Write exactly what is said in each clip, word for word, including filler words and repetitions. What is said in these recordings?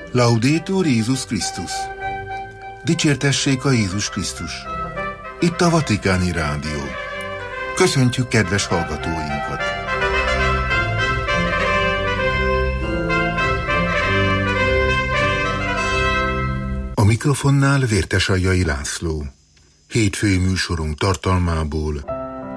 Laudetur Jézus Krisztus! Dicsértessék a Jézus Krisztus! Itt a Vatikáni Rádió. Köszöntjük kedves hallgatóinkat! A mikrofonnál Vértesaljai László. Hétfői műsorunk tartalmából: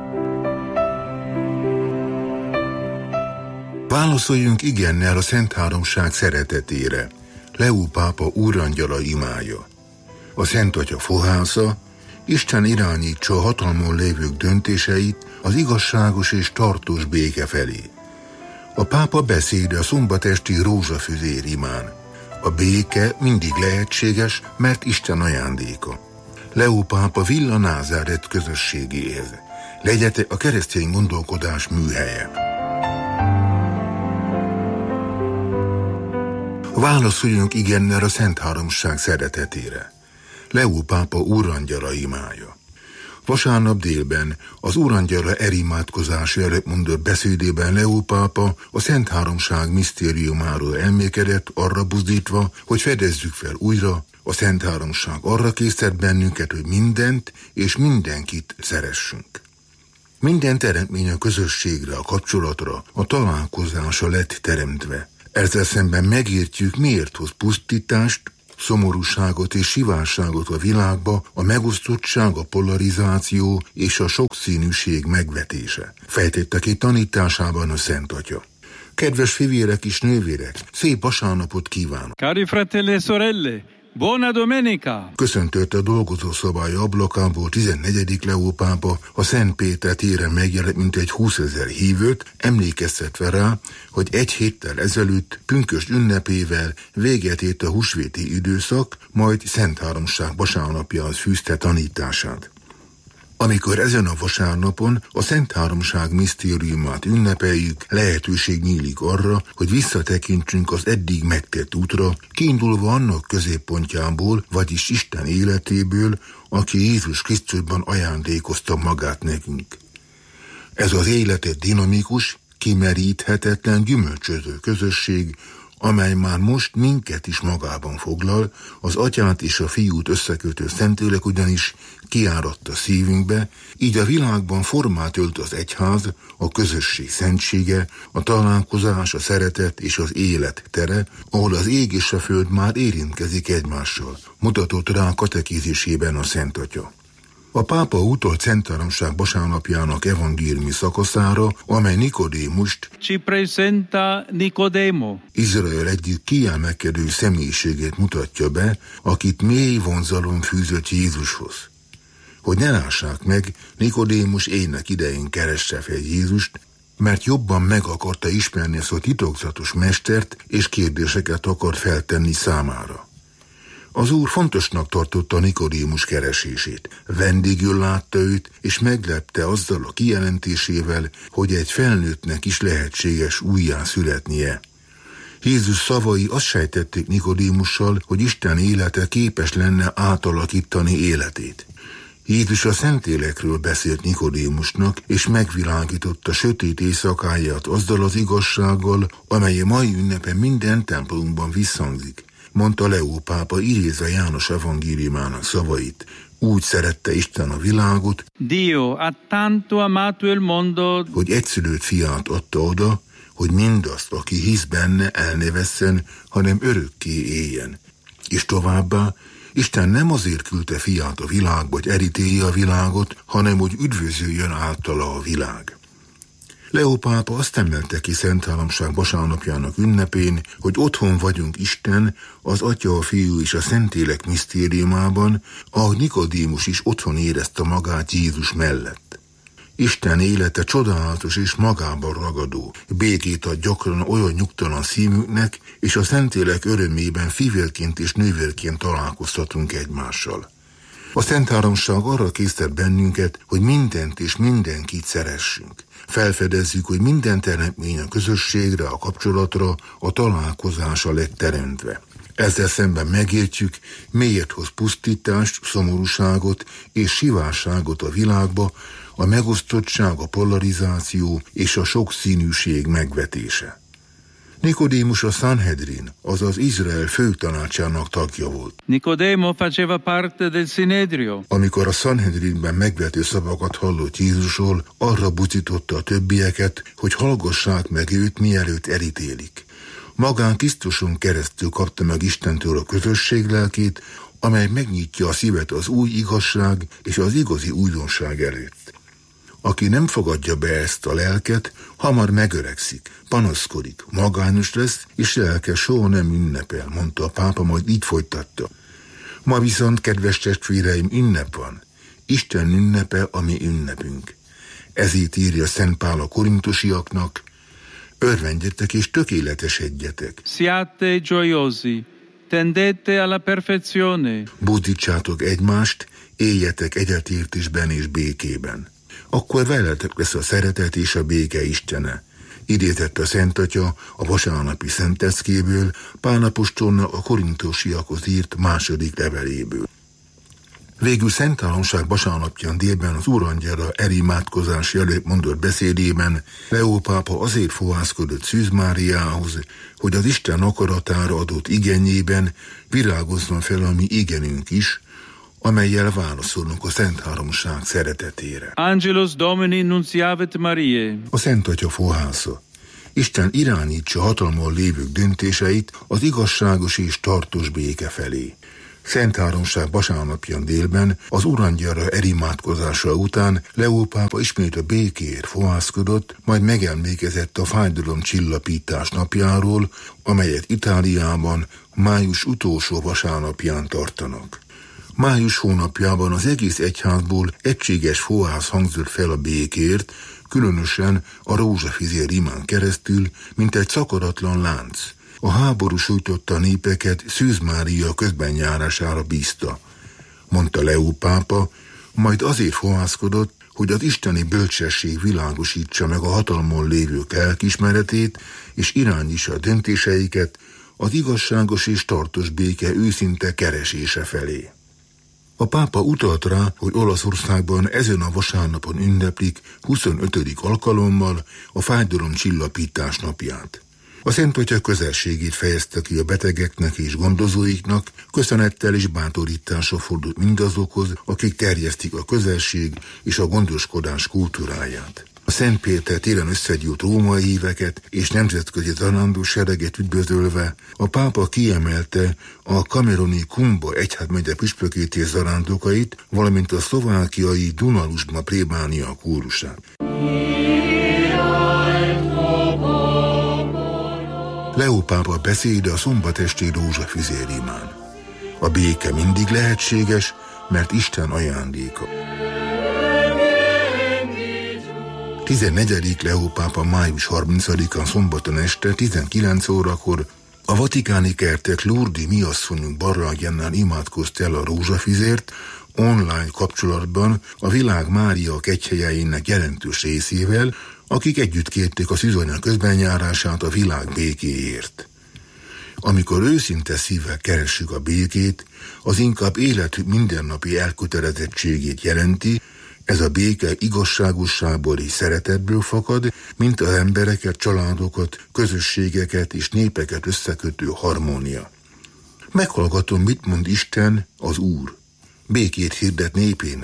válaszoljunk igennel a Szent Háromság szeretetére. Leó pápa úrangyala imája. A Szent Atya fohásza: Isten irányítsa a hatalmon lévők döntéseit az igazságos és tartós béke felé. A pápa beszéde a szombatesti rózsafüzér imán. A béke mindig lehetséges, mert Isten ajándéka. Leó pápa Villa Názáret közösségéhez. Legyetek a keresztény gondolkodás műhelye. Válaszoljunk igennel a Szent Háromság szeretetére. Leó pápa úrangyala imája. Vasárnap délben az úrangyala erimádkozása előtt mondott beszédében Leó pápa a Szent Háromság misztériumáról elmékedett, arra buzdítva, hogy fedezzük fel újra. A Szent Háromság arra késztet bennünket, hogy mindent és mindenkit szeressünk. Minden teremtmény a közösségre, a kapcsolatra, a találkozásra lett teremtve. Ezzel szemben megértjük, miért hoz pusztítást, szomorúságot és sivárságot a világba a megosztottság, a polarizáció és a sokszínűség megvetése. Fejtette ki tanításában a Szent Atya. Kedves fivérek és nővérek, szép vasárnapot kívánok! Cari fratelli e sorelle, buona domenica! Köszöntött a dolgozószobája ablakából tizennegyedik Leó pápa a Szent Péter téren megjelent mintegy húszezer hívőt, emlékeztetve rá, hogy egy héttel ezelőtt pünkösd ünnepével véget ért a húsvéti időszak, majd Szent Háromság vasárnapjához fűzte tanítását. Amikor ezen a vasárnapon a Szent Háromság misztériumát ünnepeljük, lehetőség nyílik arra, hogy visszatekintsünk az eddig megtett útra, kiindulva annak középpontjából, vagyis Isten életéből, aki Jézus Krisztusban ajándékozta magát nekünk. Ez az életet dinamikus, kimeríthetetlen, gyümölcsöző közösség, amely már most minket is magában foglal, az Atyát és a Fiút összekötő Szentlélek ugyanis kiáradt a szívünkbe, így a világban formát ölt az egyház, a közösség szentsége, a találkozás, a szeretet és az élet tere, ahol az ég és a föld már érintkezik egymással, mutatott rá a katekézisében a Szent Atya. A pápa utalt Szent Háromság vasárnapjának evangéliumi szakaszára, amely Nikodémust, Ci presenta Nicodemo, Izrael egyik kiemelkedő személyiségét mutatja be, akit mély vonzalom fűzött Jézushoz. Hogy ne lássák meg, Nikodémus ének idején keresse fel Jézust, mert jobban meg akarta ismerni ezt a titokzatos mestert, és kérdéseket akart feltenni számára. Az Úr fontosnak tartotta Nikodémus keresését. Vendégül látta őt, és meglepte azzal a kijelentésével, hogy egy felnőttnek is lehetséges újjá születnie. Jézus szavai azt sejtették Nikodémussal, hogy Isten élete képes lenne átalakítani életét. Jézus a Szentlélekről beszélt Nikodémusnak, és megvilágította sötét éjszakáját azzal az igazsággal, amely a mai ünnepen minden templomunkban visszhangzik. Mondta Leó pápa idézve János evangéliumának szavait. Úgy szerette Isten a világot, Dio ha tanto amato il mondo, hogy egyszülött fiát adta oda, hogy mindazt, aki hisz benne, el ne vesszen, hanem örökké éljen. És továbbá, Isten nem azért küldte fiát a világba, hogy elítélje a világot, hanem hogy üdvözöljön általa a világ. Leó pápa azt emelte ki Szent Háromság vasárnapjának ünnepén, hogy otthon vagyunk Isten, az Atya, a Fiú és a Szentlélek misztériumában, ahogy Nikodémus is otthon érezte magát Jézus mellett. Isten élete csodálatos és magában ragadó, békét ad gyakran olyan nyugtalan szívünknek, és a Szentlélek örömében fivérként és nővérként találkozhatunk egymással. A Szent Háromság arra késztet bennünket, hogy mindent és mindenkit szeressünk. Felfedezzük, hogy minden teremtmény a közösségre, a kapcsolatra, a találkozásra lett teremtve. Ezzel szemben megértjük, miért hoz pusztítást, szomorúságot és sivárságot a világba, a megosztottság, a polarizáció és a sokszínűség megvetése. Nikodémus a Sanhedrin, azaz Izrael főtanácsának tagja volt. Nicodemo faceva parte del Sinedrio. Amikor a Sanhedrinben megvető szavakat hallott Jézusról, arra buzdította a többieket, hogy hallgassák meg őt, mielőtt elítélik. Magán Krisztuson keresztül kapta meg Istentől a közösség lelkét, amely megnyitja a szívet az új igazság és az igazi újdonság előtt. Aki nem fogadja be ezt a lelket, hamar megöregszik, panaszkodik, magányos lesz, és lelke soha nem ünnepel, mondta a pápa, majd így folytatta. Ma viszont, kedves testvéreim, ünnep van. Isten ünnepe a mi ünnepünk. Ezért írja Szent Pál a korintusiaknak: örvendjetek és tökéletesedjetek. Siate gioiosi, tendete alla perfezione. Buzdítsátok egymást, éljetek egyetértésben és békében. Akkor veletek lesz a szeretet és a béke Istene. Idézett a Szent Atya a vasárnapi szenteckéből, Pál apostolnak a korintusiakhoz írt második leveléből. Végül Szent Háromság vasárnapján délben az Úrangyala elimádkozás előtt mondott beszédében Leó pápa azért fohászkodott Szűz Máriához, hogy az Isten akaratára adott igenjében virágozzon fel a mi igenünk is, amellyel válaszolunk a Szent Háromság szeretetére. Angelus Domini nunciavit Mariae. A Szent Atya fohásza: Isten irányítsa hatalmon lévők döntéseit az igazságos és tartós béke felé. Szent Háromság vasárnapján délben az Urangyala elimádkozása után Leó pápa ismét a békéért fohászkodott, majd megemlékezett a fájdalomcsillapítás napjáról, amelyet Itáliában május utolsó vasárnapján tartanak. Május hónapjában az egész egyházból egységes fohász hangzott fel a békért, különösen a rózsafizér imán keresztül, mint egy szakadatlan lánc. A háború sújtotta népeket Szűz Mária közbenjárására bízta, mondta Leó pápa, majd azért fohászkodott, hogy az isteni bölcsesség világosítsa meg a hatalmon lévők lelkiismeretét, és irányítsa a döntéseiket az igazságos és tartós béke őszinte keresése felé. A pápa utalt rá, hogy Olaszországban ezen a vasárnapon ünneplik huszonötödik alkalommal a fájdalomcsillapítás napját. A Szent Atya közelségét fejezte ki a betegeknek és gondozóiknak, köszönettel és bátorítással fordult mindazokhoz, akik terjesztik a közelség és a gondoskodás kultúráját. A Szent Péter téren összegyűlt római híveket és nemzetközi zarándok sereget üdvözölve, a pápa kiemelte a kameruni Kumba egyházmegye püspökét és zarándokait, valamint a szlovákiai Dunalusma plébánia kórusát. Leó pápa beszéde a szombatesti rózsafizér imán. A béke mindig lehetséges, mert Isten ajándéka. tizennegyedik Leó pápa május harmincadikán szombaton este tizenkilenc órakor a vatikáni kertek Lourdes mi asszonyunk barlangjánál imádkozta el a rózsafizért, online kapcsolatban a világ Mária kegyhelyeinek jelentős részével, akik együtt kérték a szűzanya közbenjárását a világ békéért. Amikor őszinte szívvel keressük a békét, az inkább életük mindennapi elkötelezettségét jelenti, ez a béke igazságosságból és szeretetből fakad, mint az embereket, családokat, közösségeket és népeket összekötő harmónia. Meghallgatom, mit mond Isten, az Úr. Békét hirdet népének,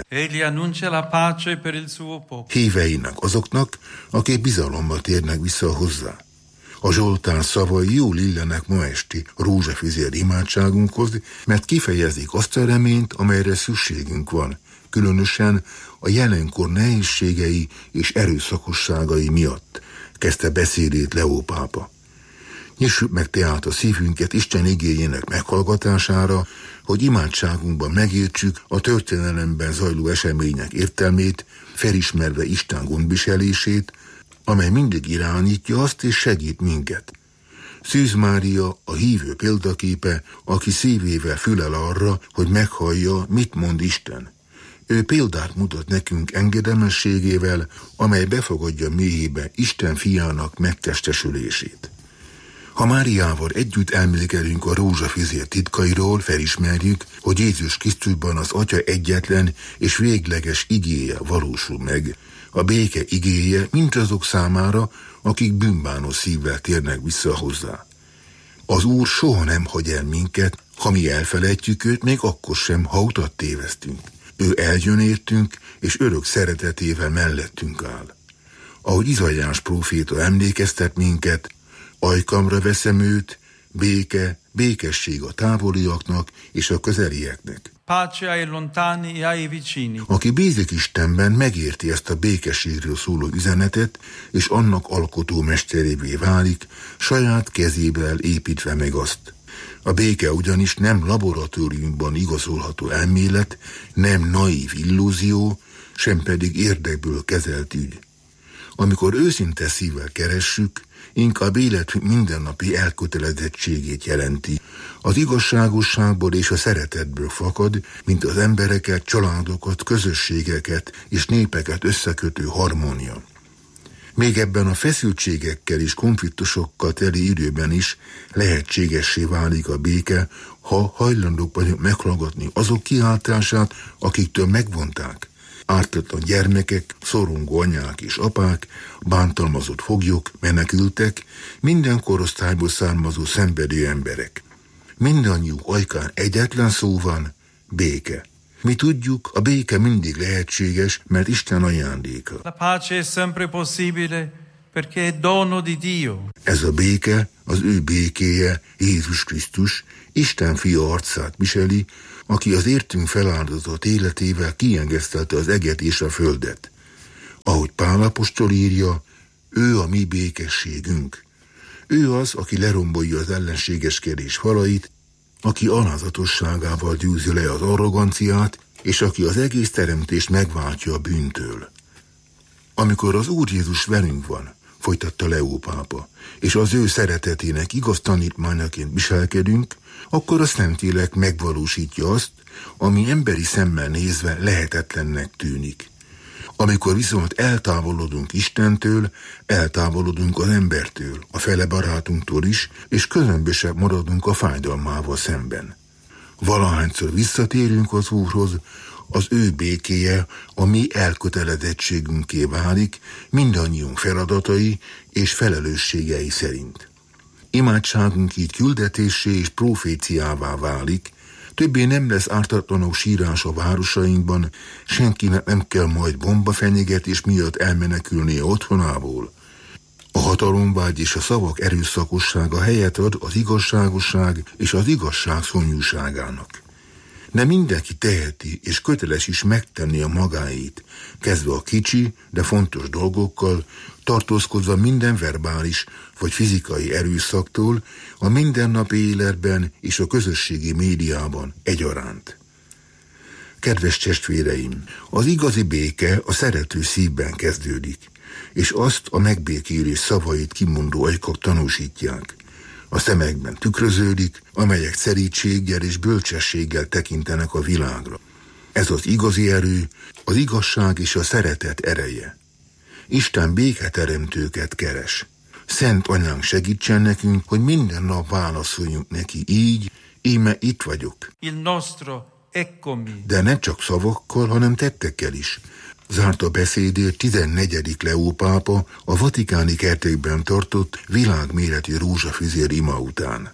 híveinek, azoknak, akik bizalommal térnek vissza hozzá. A Zsoltár szavai jól illenek ma esti rózsafizér imádságunkhoz, mert kifejezik azt a reményt, amelyre szükségünk van, különösen a jelenkor nehézségei és erőszakosságai miatt, kezdte beszédét Leó pápa. Nyissuk meg tehát a szívünket Isten igéjének meghallgatására, hogy imádságunkban megértsük a történelemben zajló események értelmét, felismerve Isten gondviselését, amely mindig irányítja azt és segít minket. Szűz Mária a hívő példaképe, aki szívével fülel arra, hogy meghallja, mit mond Isten. Ő példát mutat nekünk engedelmességével, amely befogadja mélyébe Isten fiának megtestesülését. Ha Máriával együtt elmélkedünk a rózsafizér titkairól, felismerjük, hogy Jézus Krisztusban az Atya egyetlen és végleges igéje valósul meg. A béke igéje mindazok számára, akik bűnbánó szívvel térnek vissza hozzá. Az Úr soha nem hagy el minket, ha mi elfelejtjük őt, még akkor sem, ha utat tévesztünk. Ő eljön értünk, és örök szeretetével mellettünk áll. Ahogy Izaiás próféta emlékeztet minket, ajkamra veszem őt, béke, békesség a távoliaknak és a közelieknek. Pace ai lontani e ai vicini. Aki bízik Istenben, megérti ezt a békességről szóló üzenetet, és annak alkotó mesterévé válik, saját kezével építve meg azt. A béke ugyanis nem laboratóriumban igazolható elmélet, nem naív illúzió, sem pedig érdekből kezelt ügy. Amikor őszinte szívvel keressük, inkább életünk mindennapi elkötelezettségét jelenti. Az igazságosságból és a szeretetből fakad, mint az embereket, családokat, közösségeket és népeket összekötő harmónia. Még ebben a feszültségekkel és konfliktusokkal teli időben is lehetségessé válik a béke, ha hajlandók vagyunk meghallgatni azok kiáltását, akiktől megvonták. Ártatlan gyermekek, szorongó anyák és apák, bántalmazott foglyok, menekültek, minden korosztályból származó szenvedő emberek. Mindannyiuk ajkán egyetlen szó van, béke. Mi tudjuk, a béke mindig lehetséges, mert Isten ajándéka. La pace è sempre possibile perché è dono di Dio. Ez a béke, az ő békéje, Jézus Krisztus, Isten fia arcát viseli, aki az értünk feláldozott életével kiengesztelte az eget és a földet. Ahogy Pál apostol írja, ő a mi békességünk. Ő az, aki lerombolja az ellenségeskedés falait, aki alázatosságával győzi le az arroganciát, és aki az egész teremtést megváltja a bűntől. Amikor az Úr Jézus velünk van, folytatta Leó pápa, és az ő szeretetének igaz tanítmányaként viselkedünk, akkor a Szentlélek megvalósítja azt, ami emberi szemmel nézve lehetetlennek tűnik. Amikor viszont eltávolodunk Istentől, eltávolodunk az embertől, a fele barátunktól is, és közömbösebb maradunk a fájdalmával szemben. Valahányszor visszatérünk az Úrhoz, az ő békéje a mi elkötelezettségünké válik, mindannyiunk feladatai és felelősségei szerint. Imádságunk így küldetésé és proféciává válik, többé nem lesz ártatlanok sírás a városainkban, senkinek nem kell majd bombafenyegetés miatt elmenekülnie otthonából. A hatalomvágy és a szavak erőszakossága helyet ad az igazságosság és az igazság szomjúságának. Nem mindenki teheti és köteles is megtenni a magáét, kezdve a kicsi, de fontos dolgokkal, tartózkodva minden verbális vagy fizikai erőszaktól, a mindennapi életben és a közösségi médiában egyaránt. Kedves testvéreim, az igazi béke a szerető szívben kezdődik, és azt a megbékélés szavait kimondó ajkak tanúsítják. A szemekben tükröződik, amelyek szerítséggel és bölcsességgel tekintenek a világra. Ez az igazi erő, az igazság és a szeretet ereje. Isten béketeremtőket keres. Szent Anyánk segítsen nekünk, hogy minden nap válaszoljunk neki így, íme itt vagyok. Il nostro eccomi. De ne csak szavakkal, hanem tettekkel is. Zárt a beszédét tizennegyedik Leó pápa a vatikáni kertekben tartott világméretű rózsafüzér ima után.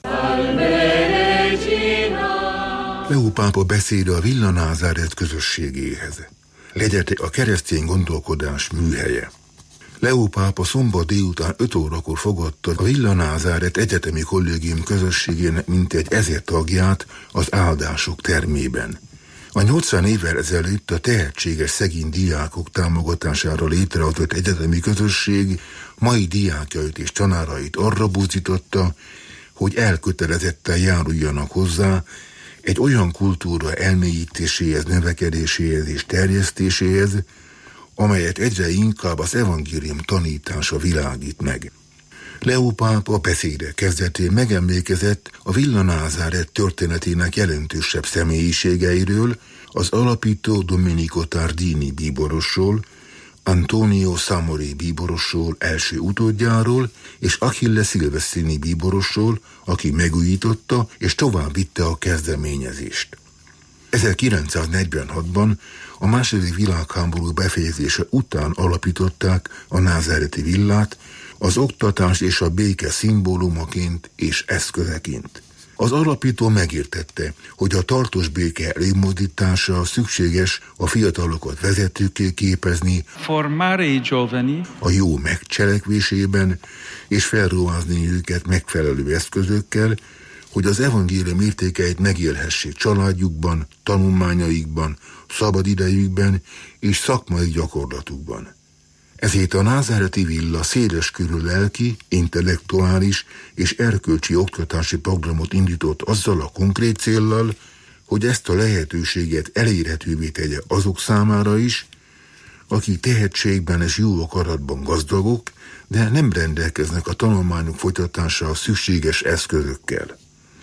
Leó pápa beszéde a Villa Názáret közösségéhez. Legyetek a keresztény gondolkodás műhelye. Leó pápa szombat délután öt órakor fogadta a Villa Názáret Egyetemi Kollégium közösségének mintegy ezer tagját az áldások termében. A nyolcvan évvel ezelőtt a tehetséges szegény diákok támogatására létrehozott egyetemi közösség mai diákjait és tanárait arra buzdította, hogy elkötelezetten járuljanak hozzá egy olyan kultúra elmélyítéséhez, növekedéséhez és terjesztéséhez, amelyet egyre inkább az evangélium tanítása világít meg. Leó pápa beszéde kezdetén megemlékezett a Villa Názáret történetének jelentősebb személyiségeiről, az alapító Domenico Tardini bíborosról, Antonio Samori bíborosról, első utódjáról, és Achille Silvestrini bíborosról, aki megújította és tovább vitte a kezdeményezést. ezerkilencszáznegyvenhatban a második világháború befejezése után alapították a názáreti villát, az oktatás és a béke szimbólumaként és eszközeként. Az alapító megértette, hogy a tartós béke előmozdítása szükséges a fiatalokat vezetőkké képezni, formare i giovani, a jó megcselekvésében, és felruházni őket megfelelő eszközökkel, hogy az evangélium értékeit megélhessék családjukban, tanulmányaikban, szabadidejükben és szakmai gyakorlatukban. Ezért a názáreti villa széleskörű lelki, intellektuális és erkölcsi oktatási programot indított azzal a konkrét céllal, hogy ezt a lehetőséget elérhetővé tegye azok számára is, akik tehetségben és jó akaratban gazdagok, de nem rendelkeznek a tanulmányok folytatására szükséges eszközökkel.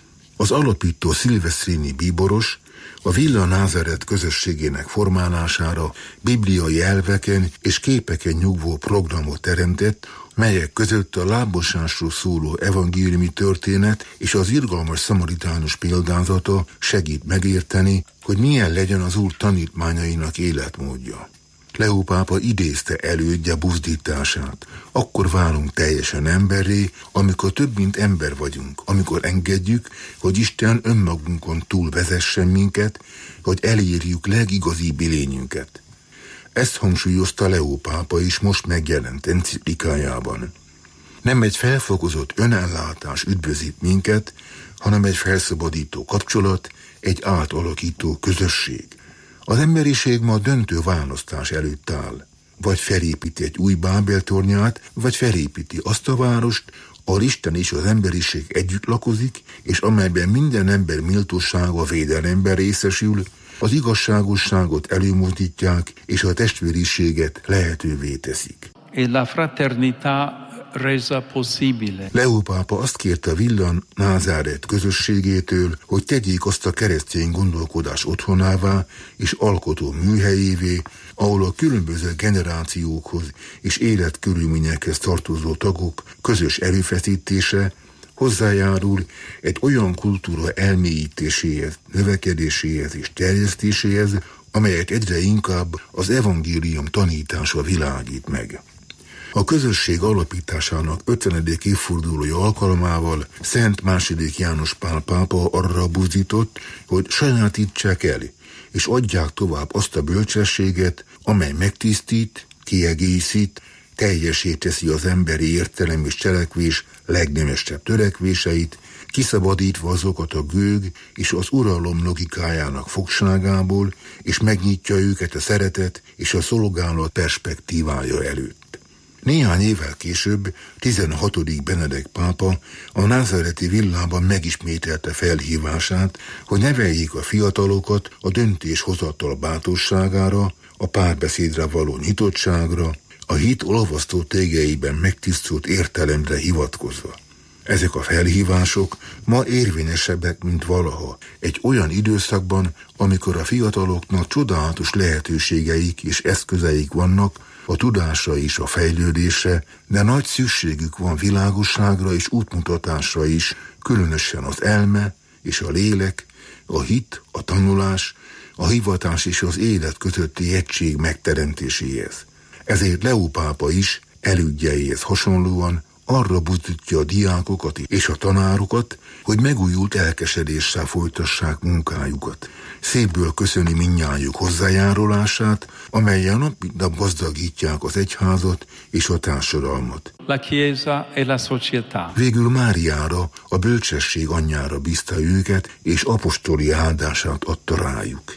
Az alapító szilvesztrini bíboros a Villa Názáret közösségének formálására bibliai elveken és képeken nyugvó programot teremtett, melyek között a lábmosásról szóló evangéliumi történet és az irgalmas szamaritánus példázata segít megérteni, hogy milyen legyen az Úr tanítmányainak életmódja. Leó pápa idézte elődje buzdítását. Akkor válunk teljesen emberré, amikor több mint ember vagyunk, amikor engedjük, hogy Isten önmagunkon túl vezessen minket, hogy elérjük legigazibb lényünket. Ezt hangsúlyozta Leó pápa is most megjelent enciklikájában. Nem egy felfokozott önellátás üdvözít minket, hanem egy felszabadító kapcsolat, egy átalakító közösség. Az emberiség ma döntő választás előtt áll. Vagy felépíti egy új Bábel tornyát, vagy felépíti azt a várost, ahol Isten és az emberiség együtt lakozik, és amelyben minden ember méltósága védelemben részesül, az igazságosságot előmozdítják, és a testvériséget lehetővé teszik. e la fraternità resa possibile. Leó pápa azt kérte a Villa Názáret közösségétől, hogy tegyék azt a keresztény gondolkodás otthonává és alkotó műhelyévé, ahol a különböző generációkhoz és életkörülményekhez tartozó tagok közös erőfeszítése hozzájárul egy olyan kultúra elmélyítéséhez, növekedéséhez és terjesztéséhez, amelyet egyre inkább az evangélium tanítása világít meg. A közösség alapításának ötvenedik évfordulója alkalmával Szent második János Pál pápa arra buzdított, hogy sajátítsák el, és adják tovább azt a bölcsességet, amely megtisztít, kiegészít, teljesé teszi az emberi értelem és cselekvés legnemesebb törekvéseit, kiszabadítva azokat a gőg és az uralom logikájának fogságából, és megnyitja őket a szeretet és a szolgálat perspektívája előtt. Néhány évvel később tizenhatodik Benedek pápa a názáreti villában megismételte felhívását, hogy neveljék a fiatalokat a döntéshozatal bátorságára, a párbeszédre való nyitottságra, a hit olvasztó tégeiben megtisztult értelemre hivatkozva. Ezek a felhívások ma érvényesebbek, mint valaha, egy olyan időszakban, amikor a fiataloknak csodálatos lehetőségeik és eszközeik vannak, a tudásra és a fejlődésre, de nagy szükségük van világosságra és útmutatásra is, különösen az elme és a lélek, a hit, a tanulás, a hivatás és az élet közötti egység megteremtéséhez. Ezért Leó pápa is elődjeihez hasonlóan arra buzdítja a diákokat és a tanárokat, hogy megújult elkesedéssel folytassák munkájukat. Szépből köszöni mindnyájuk hozzájárulását, amellyel nap mint nap gazdagítják az egyházat és a társadalmat. La Chiesa e la società. Végül Máriára, a bölcsesség anyjára bízta őket, és apostoli áldását adta rájuk.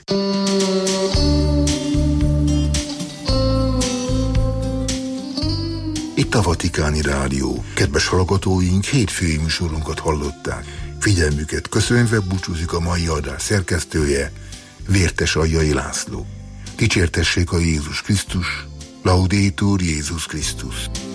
Itt a Vatikáni Rádió. Kedves hallgatóink, hétfői műsorunkat hallották. Figyelmüket köszönve búcsúzik a mai adás szerkesztője, Vértes Aljai László. Dicsértessék a Jézus Krisztus, Laudetur Jézus Krisztus.